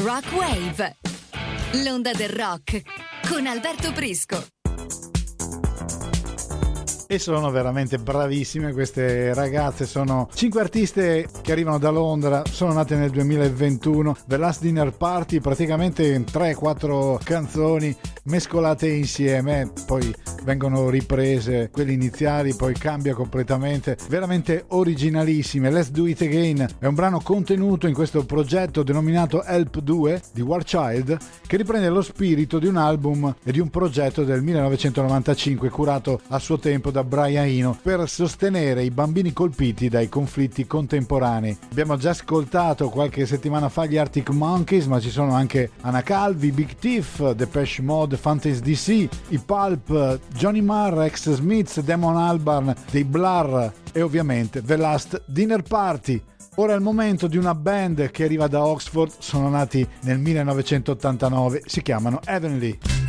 Rock Wave, l'onda del rock con Alberto Prisco. E sono veramente bravissime queste ragazze, sono 5 artiste che arrivano da Londra, sono nate nel 2021, The Last Dinner Party, praticamente 3-4 canzoni mescolate insieme, poi vengono riprese quelle iniziali, poi cambia completamente, veramente originalissime. Let's Do It Again è un brano contenuto in questo progetto denominato Help 2 di War Child, che riprende lo spirito di un album e di un progetto del 1995 curato a suo tempo da Brian Eno per sostenere i bambini colpiti dai conflitti contemporanei. Abbiamo già ascoltato qualche settimana fa gli Arctic Monkeys, ma ci sono anche Anna Calvi, Big Thief, Depeche Mode, Fantasy DC, i Pulp, Johnny Marr, ex Smiths, Damon Albarn, dei Blur e ovviamente The Last Dinner Party. Ora è il momento di una band che arriva da Oxford, sono nati nel 1989, si chiamano Heavenly.